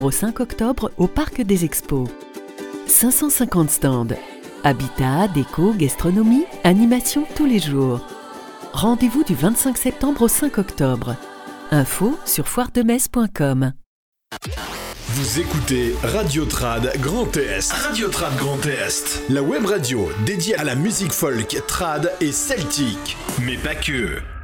au 5 octobre au Parc des Expos. 550 stands. Habitat, déco, gastronomie, animation tous les jours. Rendez-vous du 25 septembre au 5 octobre. Info sur foiredemetz.com. Vous écoutez Radio Trad Grand Est. Radio Trad Grand Est. La web radio dédiée à la musique folk, trad et celtique. Mais pas que.